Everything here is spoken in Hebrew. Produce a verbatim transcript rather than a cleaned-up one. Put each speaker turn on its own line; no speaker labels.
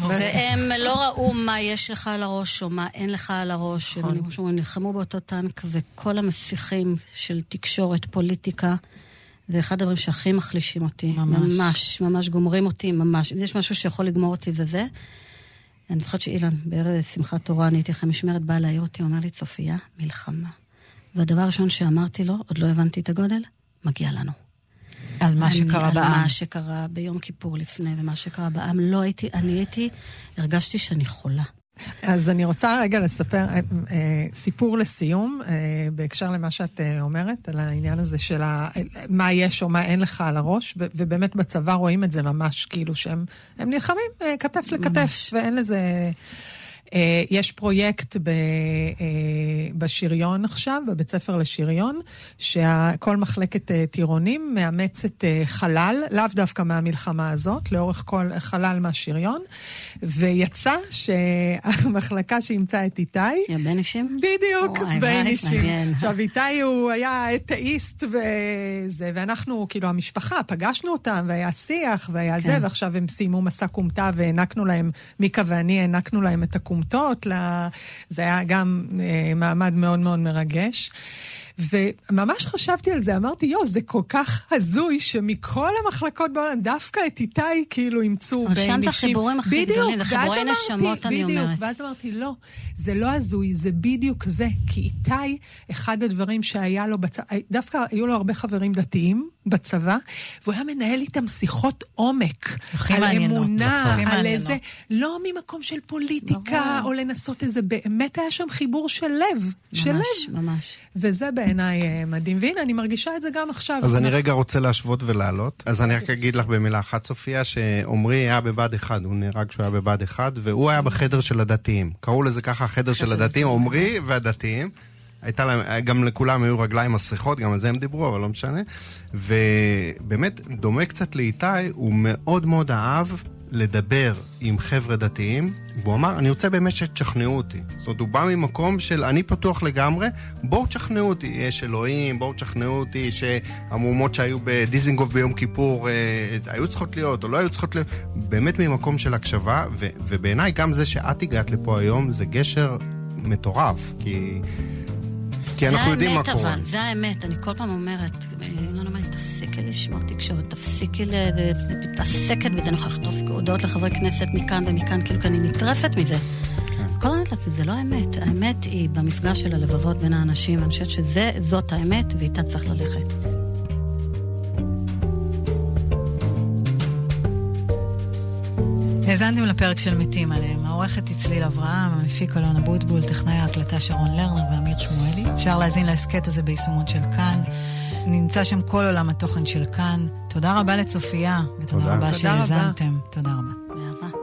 והם לא ראו מה יש לך על הראש, או מה אין לך על הראש. הם נלחמו באותו טנק, וכל המסיכים של תקשורת, פוליטיקה, זה אחד הדברים שהכי מחלישים אותי. ממש, ממש גומרים אותי, ממש. יש משהו שיכול לגמור אותי, זה זה. אני זוכרת שאילן, בערב שמחת תורה, אני הייתי אחרי משמרת, באה להעיר אותי, אומר לי, צופיה, מלחמה. והדבר הראשון שאמרתי לו, עוד לא הבנתי את הגודל, מגיע לנו.
על מה שקרה בעם.
על מה שקרה ביום כיפור לפני, ומה שקרה בעם. לא הייתי, אני הייתי, הרגשתי שאני חולה.
אז אני רוצה רגע לספר סיפור לסיום, בהקשר למה שאת אומרת, על העניין הזה של מה יש או מה אין לך על הראש, ובאמת בצבא רואים את זה ממש, כאילו שהם נלחמים כתף לכתף, ואין לזה... יש פרויקט בשריון עכשיו, בבית ספר לשריון, שכל מחלקת טירונים מאמצת חלל, לאו דווקא מהמלחמה הזאת, לאורך כל חלל מהשריון, ויצא שהמחלקה שימצא את איתי...
יא בן אישים?
בדיוק, בן אישים. עכשיו איתי הוא היה אתאיסט וזה, ואנחנו, כאילו המשפחה, פגשנו אותם, והיה שיח, והיה זה, ועכשיו הם סיימו מסע קומטה, והענקנו להם, מיקה ואני הענקנו להם את הקומטה, זה היה גם מעמד מאוד מאוד מרגש. וממש חשבתי על זה, אמרתי, יו, זה כל כך הזוי שמכל המחלקות בעולם, דווקא את איתי כאילו ימצאו בין אישים.
רשמת החיבורים הכי גדולים, זה חיבורי נשמות, אני אומרת.
ואז אמרתי, לא, זה לא הזוי, זה בדיוק זה, כי איתי, אחד הדברים שהיה לו בצבא, דווקא היו לו הרבה חברים דתיים בצבא, והוא היה מנהל איתם שיחות עומק, על אמונה, על איזה, לא ממקום של פוליטיקה, או לנסות איזה, באמת היה שם חיבור של לב, של לב.
ממש.
וזה בעיניי מדהים, והנה אני מרגישה את זה גם עכשיו.
אז אני רגע רוצה להשוות ולעלות, אז אני רק אגיד לך במילה אחת, סופיה, שעומרי היה בבד אחד, הוא נהרג שהוא היה בבד אחד, והוא היה בחדר של הדתיים, קראו לזה ככה החדר של הדתיים, עומרי והדתיים, הייתה להם, גם לכולם היו רגליים מסריחות, גם על זה הם דיברו, אבל לא משנה, ובאמת דומה קצת לאיתי, הוא מאוד מאוד אהב לדבר עם חבר'ה דתיים, והוא אמר, אני רוצה באמת שתשכנעו אותי. זאת אומרת, הוא בא ממקום של אני פתוח לגמרי, בואו תשכנעו אותי, יש אלוהים, בואו תשכנעו אותי שהמהומות שהיו בדיזינגוף ביום כיפור אה, היו צריכות להיות או לא היו צריכות להיות, באמת ממקום של הקשבה, ו- ובעיניי גם זה שאת הגעת לפה היום, זה גשר מטורף, כי... כי אנחנו יודעים מה קורה.
אבל, זה האמת, אני כל פעם אומרת, לא נאמר, תפסיקי לשמור תקשורת, תפסיקי להתעסקת בזה, נוכח טוב הודעות לחברי כנסת מכאן ומכאן, כאילו כי אני נטרפת מזה. כל האמת לזה, זה לא האמת. האמת היא במפגש של הלבבות בין האנשים, אני חושבת שזאת האמת, ואיתה צריך ללכת.
האזנתם לפרק של מתים עליהם. העורכת תצליל אברהם, המפיק אלון אבוטבול, טכנאי ההקלטה שרון לרנר ואמיר שמואלי. אפשר להזין להסקט הזה ביישומון של כאן. נמצא שם כל עולם התוכן של כאן. תודה רבה לצופיה, ותודה רבה שהאזנתם. תודה רבה.
באהבה.